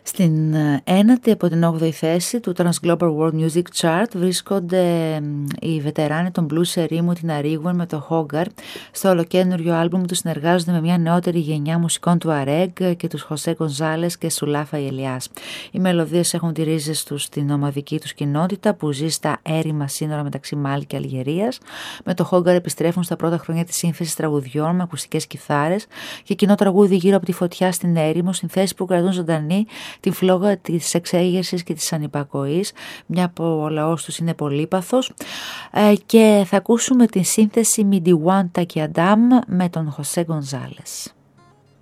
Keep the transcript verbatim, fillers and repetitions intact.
Στην ένατη από την όγδοη θέση του Trans Global World Music Chart βρίσκονται οι βετεράνοι των blues ερήμου την Αρίγουεν με το Hogar. Στο ολοκένουργιο άλμπουμ του συνεργάζονται με μια νεότερη γενιά μουσικών του Αρέγ και τους Χωσέ Γκονζάλες και Σουλάφα Ελιάς. Οι μελωδίες έχουν τη ρίζες τους στην ομαδική τους κοινότητα που ζει στα έρημα σύνορα μεταξύ Μάλι και Αλγερίας. Με το Hogar επιστρέφουν στα πρώτα χρόνια της σύνθεσης τραγουδιών με ακουστικές κιθάρες και κοινό τραγούδι γύρω από τη φωτιά στην έρημο, συνθέσεις που κρατούν ζωντανή την φλόγα της εξέγερσης και της ανυπακοής, μια που ο λαός τους είναι πολύπαθος. Ε, και θα ακούσουμε την σύνθεση Μιντιουάν Τακιαντάμ με τον Χωσέ Γκονζάλες.